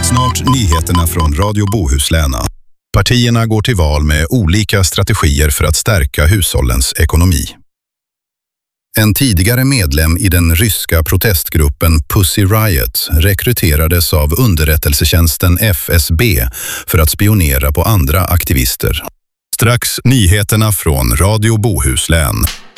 Snart nyheterna från Radio Bohuslän. Partierna går till val med olika strategier för att stärka hushållens ekonomi. En tidigare medlem i den ryska protestgruppen Pussy Riot rekryterades av underrättelsetjänsten FSB för att spionera på andra aktivister. Strax nyheterna från Radio Bohuslän.